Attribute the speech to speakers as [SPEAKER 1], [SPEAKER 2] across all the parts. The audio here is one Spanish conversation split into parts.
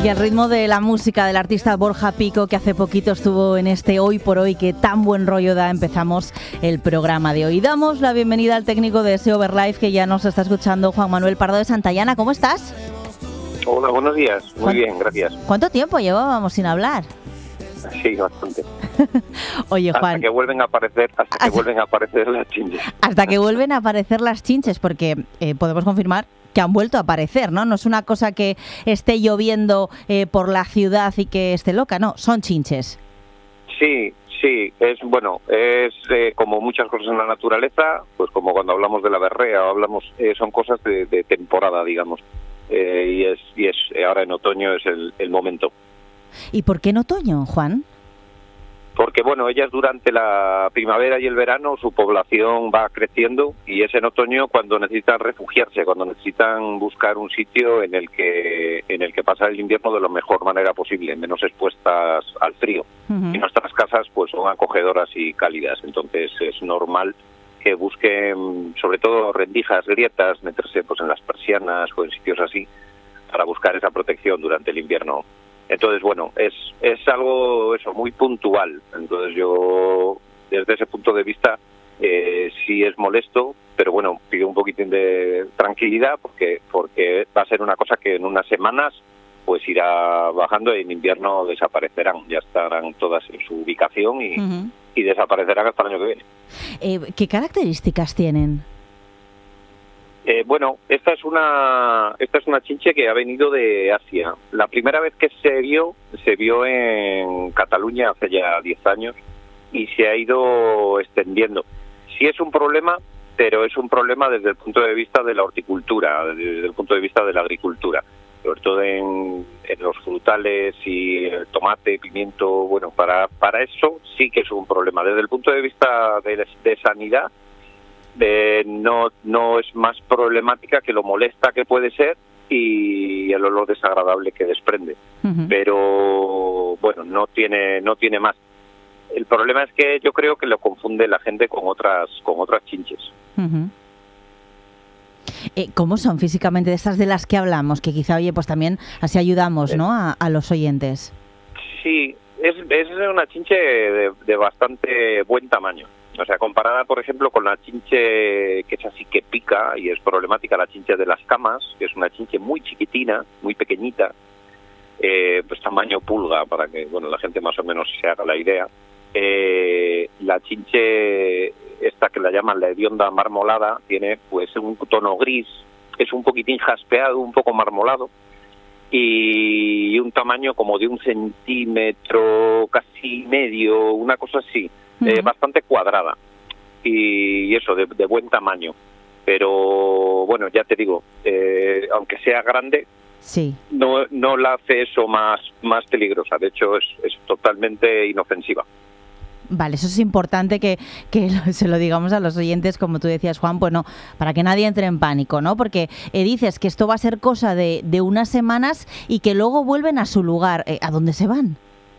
[SPEAKER 1] Y al ritmo de la música del artista Borja Pico, que hace poquito estuvo en este Hoy por Hoy, que tan buen rollo da, empezamos el programa de hoy. Damos la bienvenida al técnico de SEO Overlife, que ya nos está escuchando, Juan Manuel Pardo de Santayana. ¿Cómo estás?
[SPEAKER 2] Hola, buenos días. Muy bien, gracias.
[SPEAKER 1] ¿Cuánto tiempo llevábamos sin hablar?
[SPEAKER 2] Sí, bastante.
[SPEAKER 1] Oye, Juan.
[SPEAKER 2] Hasta que vuelven a aparecer las chinches.
[SPEAKER 1] Hasta que vuelven a aparecer las chinches, porque podemos confirmar que han vuelto a aparecer, ¿no? No es una cosa que esté lloviendo por la ciudad y que esté loca, no, son chinches.
[SPEAKER 2] Sí, es como muchas cosas en la naturaleza, pues como cuando hablamos de la berrea, son cosas de temporada, digamos, y es ahora en otoño es el momento.
[SPEAKER 1] ¿Y por qué en otoño, Juan?
[SPEAKER 2] Porque, ellas durante la primavera y el verano su población va creciendo y es en otoño cuando necesitan refugiarse, cuando necesitan buscar un sitio en el que pasar el invierno de la mejor manera posible, menos expuestas al frío.
[SPEAKER 1] Uh-huh.
[SPEAKER 2] Y nuestras casas pues son acogedoras y cálidas, entonces es normal que busquen, sobre todo rendijas, grietas, meterse pues en las persianas o en sitios así para buscar esa protección durante el invierno. Entonces, es algo muy puntual. Entonces yo, desde ese punto de vista, sí es molesto, pero pido un poquitín de tranquilidad porque va a ser una cosa que en unas semanas pues irá bajando y en invierno desaparecerán. Ya estarán todas en su ubicación y desaparecerán hasta el año que viene.
[SPEAKER 1] ¿Qué características tienen?
[SPEAKER 2] Esta es una chinche que ha venido de Asia. La primera vez que se vio en Cataluña hace ya 10 años y se ha ido extendiendo. Sí es un problema, pero es un problema desde el punto de vista de la horticultura, desde el punto de vista de la agricultura, sobre todo en los frutales y el tomate, pimiento. Para eso sí que es un problema. Desde el punto de vista de sanidad, no es más problemática que lo molesta que puede ser y el olor desagradable que desprende. Uh-huh. Pero no tiene más. El problema es que yo creo que lo confunde la gente con otras chinches.
[SPEAKER 1] Uh-huh. ¿Cómo son físicamente de estas de las que hablamos? Que quizá, pues también así ayudamos, ¿no? a los oyentes.
[SPEAKER 2] Sí, es una chinche de bastante buen tamaño. O sea, comparada, por ejemplo, con la chinche que es así que pica y es problemática, la chinche de las camas, que es una chinche muy chiquitina, muy pequeñita, pues tamaño pulga, para que la gente más o menos se haga la idea. La chinche esta que la llaman la hedionda marmolada tiene pues un tono gris, es un poquitín jaspeado, un poco marmolado y un tamaño como de 1 centímetro, casi medio, una cosa así. Bastante cuadrada y eso, de buen tamaño, pero ya te digo, aunque sea grande,
[SPEAKER 1] sí,
[SPEAKER 2] no la hace eso más peligrosa. De hecho es totalmente inofensiva.
[SPEAKER 1] Vale, eso es importante que se lo digamos a los oyentes, como tú decías, Juan, para que nadie entre en pánico, ¿no? Porque dices que esto va a ser cosa de unas semanas y que luego vuelven a su lugar. ¿A dónde se van?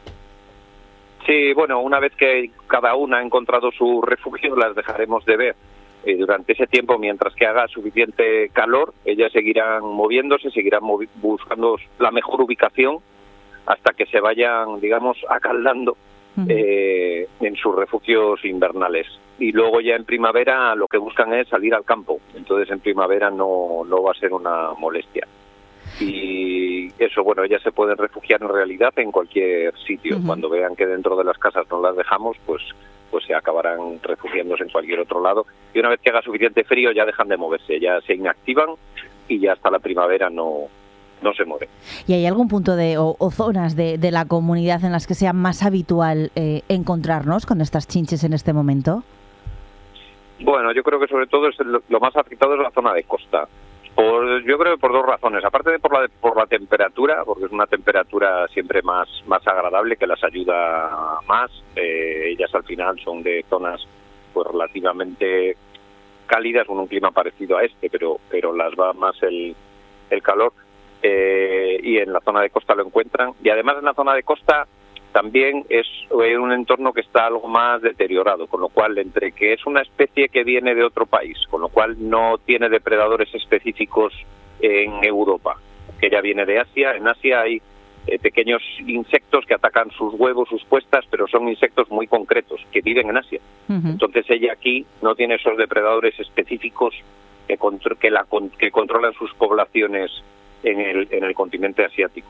[SPEAKER 2] Sí, una vez que cada una ha encontrado su refugio, las dejaremos de ver. Durante ese tiempo, mientras que haga suficiente calor, ellas seguirán moviéndose, seguirán buscando la mejor ubicación hasta que se vayan, digamos, acaldando en sus refugios invernales. Y luego ya en primavera lo que buscan es salir al campo. Entonces en primavera no va a ser una molestia. Y eso, ellas se pueden refugiar en realidad en cualquier sitio. Uh-huh. Cuando vean que dentro de las casas no las dejamos, pues se acabarán refugiándose en cualquier otro lado. Y una vez que haga suficiente frío ya dejan de moverse, ya se inactivan y ya hasta la primavera no se mueven.
[SPEAKER 1] ¿Y hay algún punto o zonas de la comunidad en las que sea más habitual encontrarnos con estas chinches en este momento?
[SPEAKER 2] Yo creo que sobre todo lo más afectado es la zona de costa. Yo creo que por 2 razones. Aparte de por la temperatura, porque es una temperatura siempre más agradable que las ayuda más. Ellas al final son de zonas pues relativamente cálidas, con un clima parecido a este, pero las va más el calor. Y en la zona de costa lo encuentran. Y además en la zona de costa también es un entorno que está algo más deteriorado, con lo cual, entre que es una especie que viene de otro país, con lo cual no tiene depredadores específicos en Europa, que ya viene de Asia. En Asia hay pequeños insectos que atacan sus huevos, sus puestas, pero son insectos muy concretos que viven en Asia. Entonces ella aquí no tiene esos depredadores específicos que controlan sus poblaciones en el continente asiático.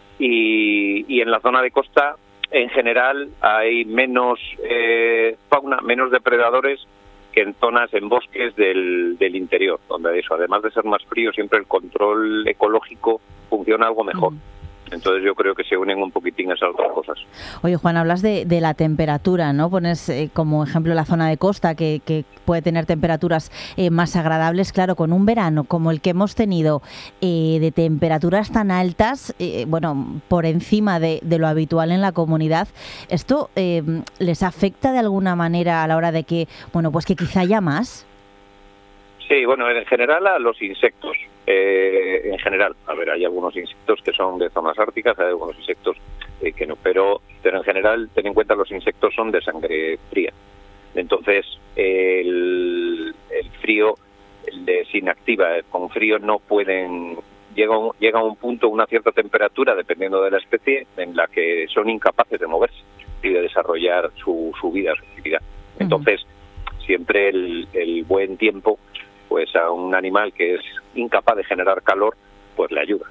[SPEAKER 2] Y en la zona de costa, en general, hay menos fauna, menos depredadores que en zonas, en bosques del interior, donde eso, además de ser más frío, siempre el control ecológico funciona algo mejor. Entonces yo creo que se unen un poquitín esas dos cosas.
[SPEAKER 1] Oye, Juan, hablas de la temperatura, ¿no? Pones como ejemplo la zona de costa que puede tener temperaturas más agradables. Claro, con un verano como el que hemos tenido, de temperaturas tan altas, bueno, por encima de lo habitual en la comunidad, ¿esto les afecta de alguna manera a la hora de que, bueno, pues que quizá haya más?
[SPEAKER 2] Sí, bueno, en general a los insectos. En general, a ver, hay algunos insectos que son de zonas árticas, hay algunos insectos que no, pero en general, ten en cuenta, los insectos son de sangre fría. Entonces, el frío les inactiva. Con frío no pueden... Llega a un punto, una cierta temperatura, dependiendo de la especie, en la que son incapaces de moverse y de desarrollar su vida, su actividad. Entonces, siempre el buen tiempo, pues a un animal que es incapaz de generar calor, pues le ayuda.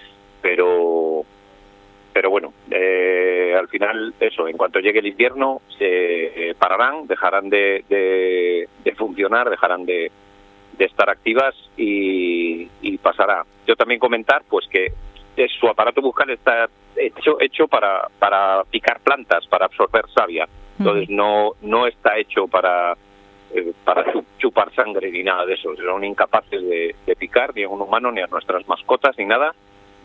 [SPEAKER 2] Pero bueno, al final eso, en cuanto llegue el invierno, se pararán, dejarán de funcionar, dejarán de estar activas y pasará. Yo también comentar pues que su aparato bucal está hecho para picar plantas, para absorber savia. Entonces no está hecho para chupar sangre ni nada de eso. Son incapaces de picar ni a un humano, ni a nuestras mascotas, ni nada.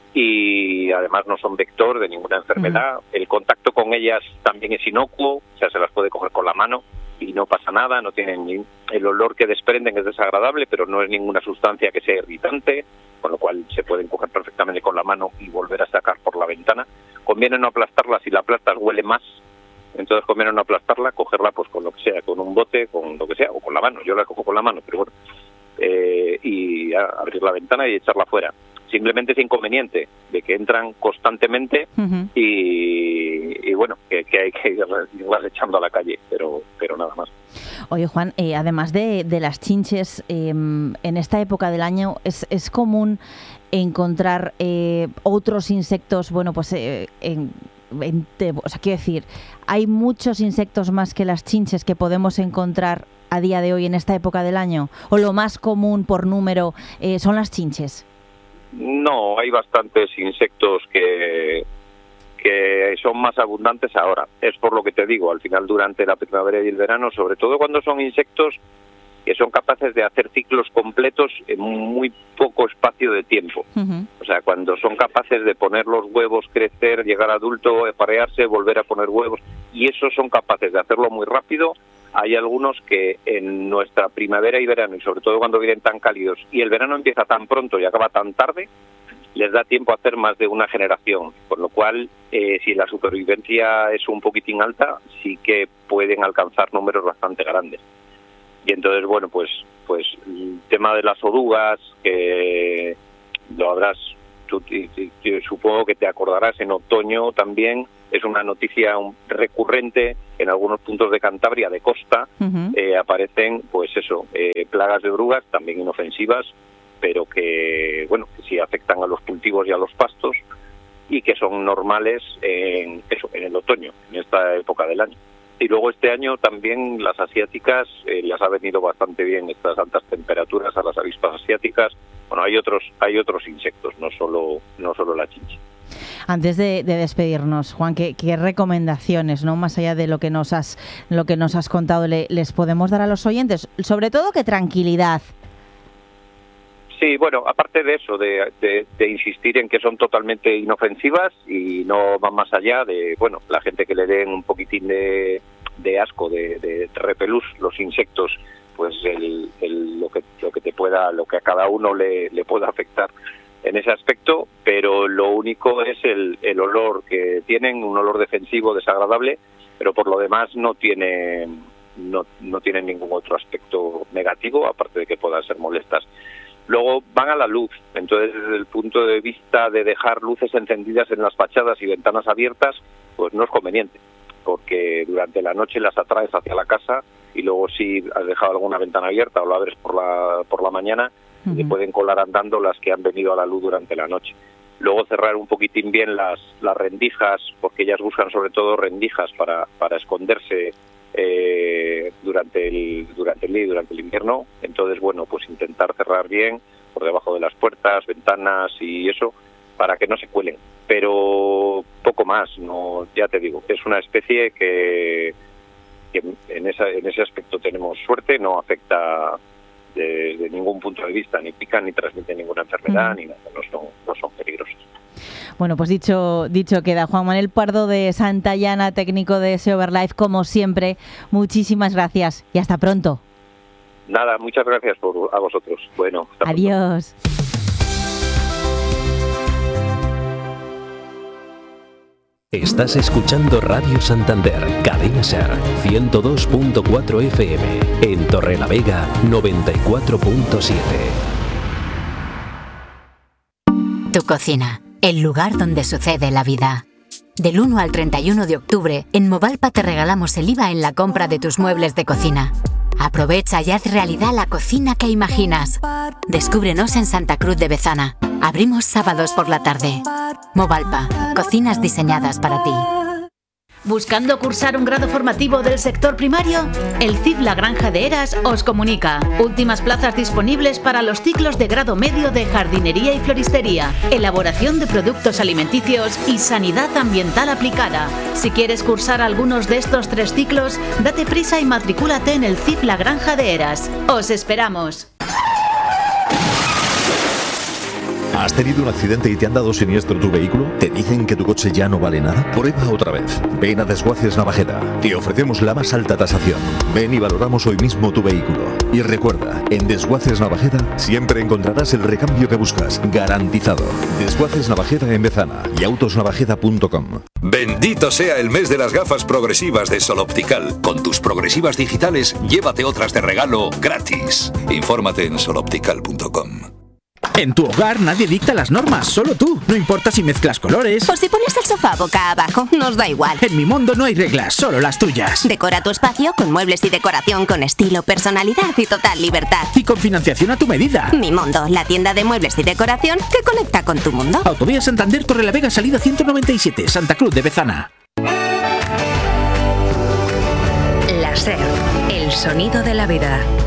[SPEAKER 2] Y además no son vector de ninguna enfermedad. El contacto con ellas también es inocuo, o sea, se las puede coger con la mano y no pasa nada. No tienen el olor que desprenden es desagradable, pero no es ninguna sustancia que sea irritante, con lo cual se pueden coger perfectamente con la mano y volver a sacar por la ventana. Conviene no aplastarla, si la aplastas huele más. Entonces conviene no aplastarla, cogerla pues con lo que sea, con un bote, con lo que sea, o con la mano. Yo la cojo con la mano, pero bueno, y abrir la ventana y echarla fuera. Simplemente es inconveniente de que entran constantemente y bueno, que hay que irlas echando a la calle, pero nada más.
[SPEAKER 1] Oye, Juan, además de las chinches, en esta época del año es común encontrar otros insectos, bueno, pues o sea, quiero decir, ¿hay muchos insectos más que las chinches que podemos encontrar a día de hoy en esta época del año? ¿O lo más común por número son las chinches?
[SPEAKER 2] No, hay bastantes insectos que son más abundantes ahora. Es por lo que te digo, al final durante la primavera y el verano, sobre todo cuando son insectos que son capaces de hacer ciclos completos en muy poco espacio de tiempo. O sea, cuando son capaces de poner los huevos, crecer, llegar adulto, aparearse, volver a poner huevos, y esos son capaces de hacerlo muy rápido. Hay algunos que en nuestra primavera y verano, y sobre todo cuando vienen tan cálidos, y el verano empieza tan pronto y acaba tan tarde, les da tiempo a hacer más de una generación, con lo cual, si la supervivencia es un poquitín alta, sí que pueden alcanzar números bastante grandes. Y entonces, bueno, pues el tema de las orugas, que lo habrás, supongo que te acordarás, en otoño también es una noticia recurrente en algunos puntos de Cantabria, de costa, aparecen, pues eso, plagas de orugas, también inofensivas, pero que, bueno, que sí afectan a los cultivos y a los pastos y que son normales en el otoño, en esta época del año. Y luego este año también las asiáticas les ha venido bastante bien estas altas temperaturas a las avispas asiáticas. Bueno, hay otros insectos, no solo la chinche.
[SPEAKER 1] Antes de despedirnos, Juan, ¿qué recomendaciones, no, más allá de lo que nos has contado, les podemos dar a los oyentes? Sobre todo, ¿qué tranquilidad?
[SPEAKER 2] Sí, bueno, aparte de eso, de insistir en que son totalmente inofensivas y no van más allá de, bueno, la gente que le den un poquitín de asco, de repelús los insectos, pues lo que a cada uno le pueda afectar en ese aspecto, pero lo único es el olor que tienen, un olor defensivo desagradable, pero por lo demás no tienen ningún otro aspecto negativo, aparte de que puedan ser molestas. Luego van a la luz, entonces desde el punto de vista de dejar luces encendidas en las fachadas y ventanas abiertas, pues no es conveniente, porque durante la noche las atraes hacia la casa y luego si has dejado alguna ventana abierta o lo abres por la mañana, te pueden colar andando las que han venido a la luz durante la noche. Luego cerrar un poquitín bien las rendijas, porque ellas buscan sobre todo rendijas para esconderse durante el día y durante el invierno. Entonces, bueno, pues intentar cerrar bien por debajo de las puertas, ventanas y eso, para que no se cuelen. Pero poco más, no, ya te digo, es una especie que en ese aspecto tenemos suerte, no afecta de ningún punto de vista, ni pican ni transmiten ninguna enfermedad, ni nada, no son peligrosos.
[SPEAKER 1] Bueno, pues dicho queda. Juan Manuel Pardo de Santayana, técnico de Seoverlife, como siempre, muchísimas gracias y hasta pronto.
[SPEAKER 2] Nada, muchas gracias a vosotros. Bueno, hasta
[SPEAKER 1] adiós.
[SPEAKER 2] Pronto.
[SPEAKER 3] Estás escuchando Radio Santander, Cadena Ser, 102.4 FM, en Torrelavega, 94.7.
[SPEAKER 4] Tu cocina, el lugar donde sucede la vida. Del 1 al 31 de octubre, en Movalpa te regalamos el IVA en la compra de tus muebles de cocina. Aprovecha y haz realidad la cocina que imaginas. Descúbrenos en Santa Cruz de Bezana. Abrimos sábados por la tarde. Movalpa, cocinas diseñadas para ti.
[SPEAKER 5] ¿Buscando cursar un grado formativo del sector primario? El CIF La Granja de Heras os comunica. Últimas plazas disponibles para los ciclos de grado medio de jardinería y floristería, elaboración de productos alimenticios y sanidad ambiental aplicada. Si quieres cursar algunos de estos 3 ciclos, date prisa y matricúlate en el CIF La Granja de Heras. ¡Os esperamos!
[SPEAKER 6] ¿Has tenido un accidente y te han dado siniestro tu vehículo? ¿Te dicen que tu coche ya no vale nada? Prueba otra vez. Ven a Desguaces Navajeda. Te ofrecemos la más alta tasación. Ven y valoramos hoy mismo tu vehículo. Y recuerda, en Desguaces Navajeda siempre encontrarás el recambio que buscas, garantizado. Desguaces Navajeda en Bezana y autosnavajeda.com.
[SPEAKER 7] Bendito sea el mes de las gafas progresivas de Sol Optical. Con tus progresivas digitales, llévate otras de regalo gratis. Infórmate en soloptical.com.
[SPEAKER 8] En tu hogar nadie dicta las normas, solo tú. No importa si mezclas colores
[SPEAKER 9] o si pones el sofá boca abajo, nos da igual.
[SPEAKER 8] En Mimondo no hay reglas, solo las tuyas.
[SPEAKER 9] Decora tu espacio con muebles y decoración con estilo, personalidad y total libertad.
[SPEAKER 8] Y con financiación a tu medida.
[SPEAKER 9] Mimondo, la tienda de muebles y decoración que conecta con tu mundo.
[SPEAKER 8] Autovía Santander, Torrelavega, salida 197, Santa Cruz de Bezana.
[SPEAKER 10] La SER, el sonido de la vida.